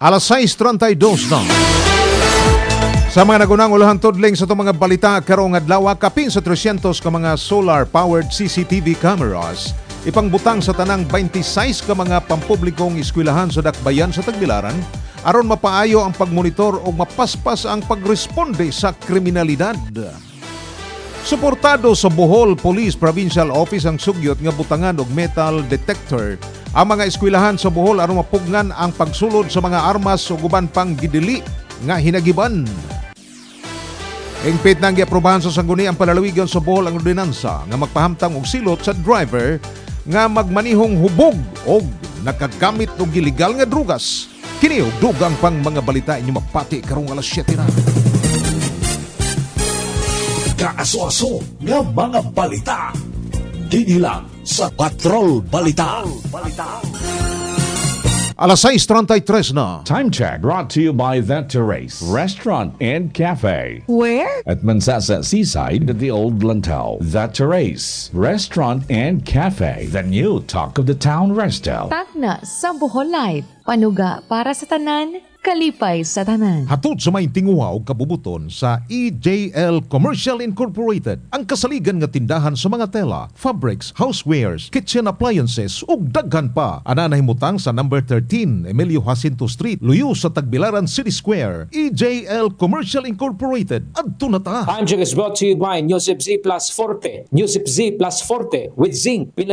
Alas 6:32 na. Sa mga nagunang ulahan tudling sa itong mga balita karong adlaw, kapin sa 300 ka mga solar-powered CCTV cameras ipangbutang sa tanang 26 ka mga pampublikong eskwelahan sa Dakbayan sa Tagbilaran aron mapaayo ang pagmonitor o mapaspas ang pagresponde sa kriminalidad. Suportado sa Bohol Police Provincial Office ang sugyot nga butangan og metal detector ang mga eskwelahan sa Bohol aron mapugnan ang pagsulod sa mga armas o guban pang gidili nga hinagiban. Hingpit nang giaprobahan sa sangguni ang palalawigan sa Bohol ang ordinansa nga magpahamtang og silot sa driver nga magmanihong hubog o nakagamit og illegal nga drugas. Kini og dugang pang mga balita inyo mapati karong alas 7 na. Kaaso-aso nga mga balita. Dini lang sa Patrol Balita. Alas 6:33 na. Time check brought to you by The Terrace Restaurant and Cafe. Where? At Mansasa Seaside at the Old Lantau. The Terrace Restaurant and Cafe. The new talk of the town resto. Tagna sa Bohol Life. Panuga para sa tanan, kalipay sa tanan. Hatod sa may tinguha o kabubuton sa EJL Commercial Incorporated, ang kasaligan nga tindahan sa mga tela, fabrics, housewares, kitchen appliances ug daghan pa. Ana nahimutang sa number 13 Emilio Jacinto Street, Luyo sa Tagbilaran City Square. EJL Commercial Incorporated. Adto na ta. Time check is brought to you by Newsip Z Plus Forte. Newsip Z Plus Forte with zinc.